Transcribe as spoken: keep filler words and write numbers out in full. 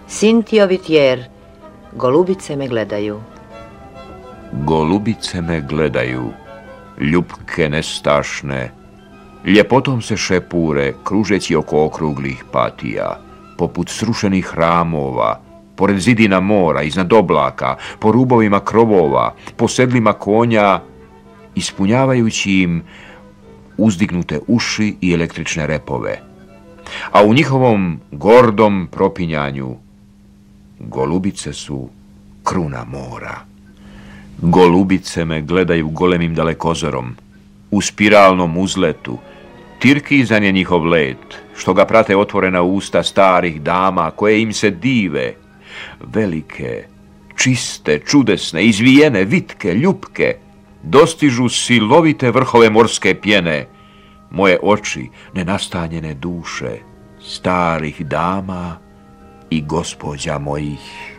Sintio Vitier, golubice me gledaju. Golubice me gledaju, ljupke nestašne, ljepotom se šepure, kružeći oko okruglih patija, poput srušenih hramova, pored zidina mora, iznad oblaka, po rubovima krovova, po sedlima konja, ispunjavajući im uzdignute uši i električne repove. A u njihovom gordom propinjanju golubice su kruna mora. Golubice me gledaju golemim dalekozorom, u spiralnom uzletu, tirkizan je njihov let, što ga prate otvorena usta starih dama koje im se dive, velike, čiste, čudesne, izvijene, vitke, ljupke, dostižu silovite vrhove morske pjene, moje oči, nenastanjene duše, starih dama i gospođa mojih.